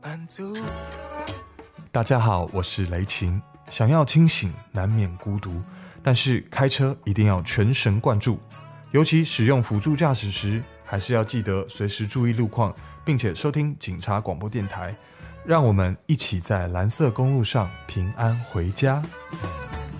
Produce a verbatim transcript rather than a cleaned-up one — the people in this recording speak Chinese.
满足。 大家好，我是雷晴。想要清醒，难免孤独，但是开车一定要全神贯注，尤其使用辅助驾驶时，还是要记得随时注意路况，并且收听警察广播电台，让我们一起在蓝色公路上平安回家。